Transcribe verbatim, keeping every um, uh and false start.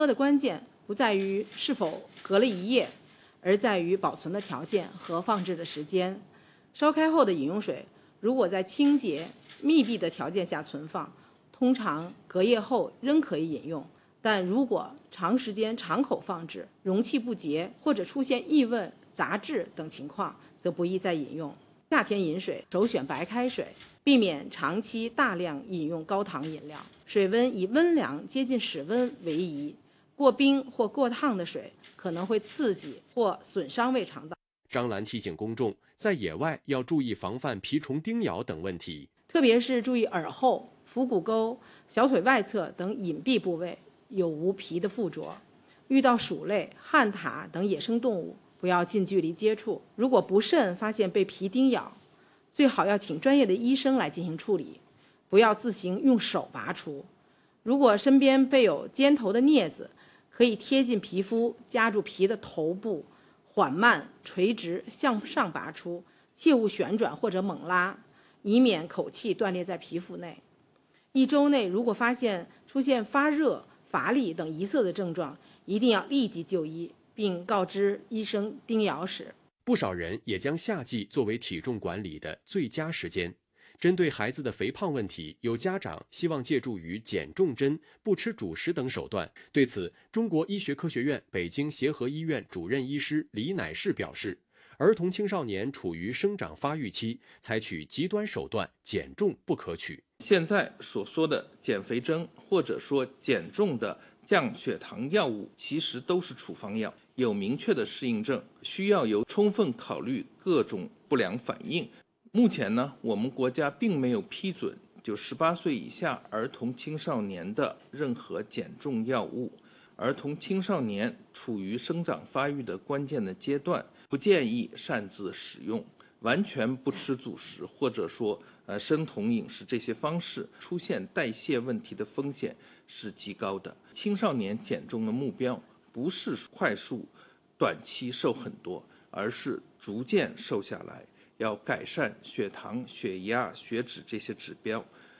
喝的关键不在于是否隔了一夜，而在于保存的条件和放置的时间。烧开后的饮用水，如果在清洁、密闭的条件下存放，通常隔夜后仍可以饮用。但如果长时间敞口放置，容器不洁或者出现异味、杂质等情况，则不宜再饮用。夏天饮水首选白开水，避免长期大量饮用高糖饮料。水温以温凉接近室温为宜，过冰或过烫的水可能会刺激或损伤胃肠道。 张兰提醒公众，在野外要注意防范蜱虫叮咬等问题， 特别是注意耳后、腹股沟、小腿外侧等隐蔽部位有无蜱的附着。遇到鼠类、旱獭等野生动物，不要近距离接触。如果不慎发现被蜱叮咬，最好要请专业的医生来进行处理，不要自行用手拔除。如果身边备有尖头的镊子，可以贴近皮肤夹住蜱的头部，缓慢垂直向上拔出，切勿旋转或者猛拉，以免口气断裂在皮肤内。一周内如果发现出现发热、乏力等疑似的症状，一定要立即就医，并告知医生叮咬史。 不少人也将夏季作为体重管理的最佳时间。针对孩子的肥胖问题，有家长希望借助于减重针、不吃主食等手段。对此，中国医学科学院北京协和医院主任医师李乃士表示，儿童青少年处于生长发育期，采取极端手段减重不可取。 现在所说的减肥针或者说减重的降血糖药物，其实都是处方药，有明确的适应症，需要有充分考虑各种不良反应。目前呢，我们国家并没有批准就十八岁以下儿童青少年的任何减重药物。儿童青少年处于生长发育的关键的阶段，不建议擅自使用。完全不吃主食或者说呃生酮饮食这些方式，出现代谢问题的风险是极高的。青少年减重的目标不是快速短期瘦很多，而是逐渐瘦下来，要改善血糖、血压、血脂这些指标，